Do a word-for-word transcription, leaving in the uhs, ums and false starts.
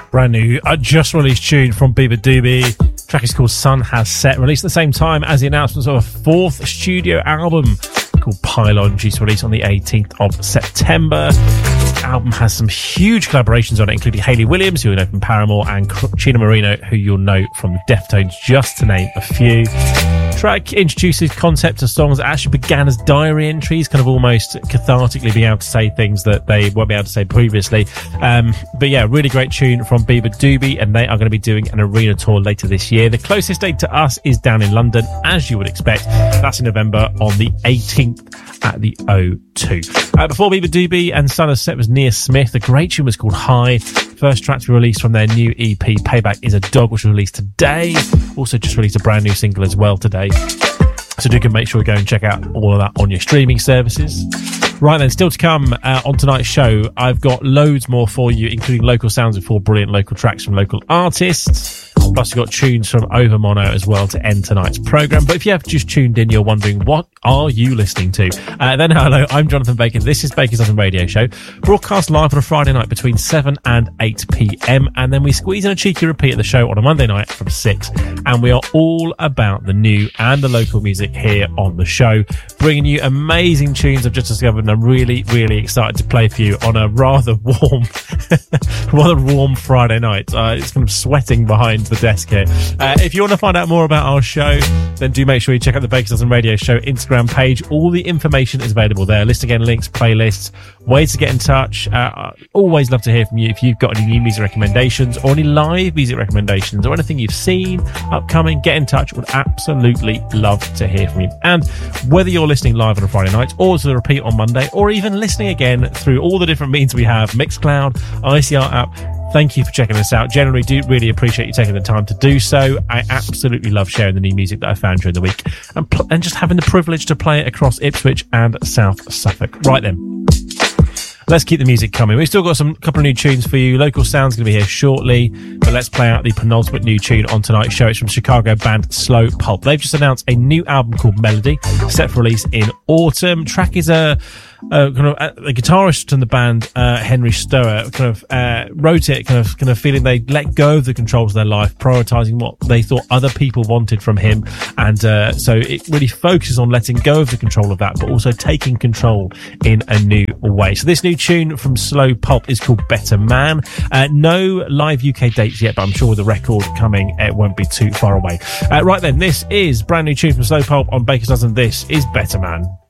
Brand new, uh, just released tune from Bieber Doobie. Track is called Sun Has Set, released at the same time as the announcement of a fourth studio album called Pylon, due to release on the eighteenth of September. The album has some huge collaborations on it, including Hayley Williams, who you know from Paramore, and Chino Marino, who you'll know from the Deftones, just to name a few. Track introduces concepts of songs that actually began as diary entries, kind of almost cathartically being able to say things that they won't be able to say previously. Um, but yeah, really great tune from Bieber Doobie, and they are going to be doing an arena tour later this year. The closest date to us is down in London, as you would expect. That's in November on the eighteenth at the O two. Uh, before Bieber Doobie and Sun Has Set was Nia Smith. The great tune was called High. First track to be released from their new E P, Payback is a Dog, which was released today. Also just released a brand new single as well today. So do can make sure you go and check out all of that on your streaming services. Right then, still to come uh, on tonight's show, I've got loads more for you, including local sounds and four brilliant local tracks from local artists. Plus, we've got tunes from Overmono as well to end tonight's programme. But if you have just tuned in, you're wondering, what are you listening to? Uh, then hello, I'm Jonathan Baker. This is Baker's Dozen Radio Show, broadcast live on a Friday night between seven and eight p.m. And then we squeeze in a cheeky repeat of the show on a Monday night from six. And we are all about the new and the local music here on the show, bringing you amazing tunes I've just discovered, and I'm really, really excited to play for you on a rather warm, rather warm Friday night. Uh, it's kind of sweating behind the desk here. Uh, if you want to find out more about our show, then do make sure you check out the Baker's Dozen Radio Show Instagram page. All the information is available there. List again, links, playlists, ways to get in touch. Uh, I always love to hear from you if you've got any new music recommendations or any live music recommendations or anything you've seen upcoming. Get in touch. Would absolutely love to hear from you. And whether you're listening live on a Friday night or to the repeat on Monday, or even listening again through all the different means we have, Mixcloud, I C R app, thank you for checking us out. Generally do really appreciate you taking the time to do so. I absolutely love sharing the new music that I found during the week and, pl- and just having the privilege to play it across Ipswich and South Suffolk. Right then, let's keep the music coming. We've still got some couple of new tunes for you. Local Sound's going to be here shortly, but let's play out the penultimate new tune on tonight's show. It's from Chicago band Slow Pulp. They've just announced a new album called Melody, set for release in autumn. Track is a Uh, kind of uh, the guitarist in the band, uh, Henry Stower, kind of uh, wrote it, kind of kind of feeling they let go of the controls of their life, prioritizing what they thought other people wanted from him, and uh, so it really focuses on letting go of the control of that, but also taking control in a new way. So this new tune from Slow Pulp is called Better Man. Uh, no live U K dates yet, but I'm sure with the record coming, it won't be too far away. Uh, right then, this is brand new tune from Slow Pulp on Baker's Dozen. This is Better Man.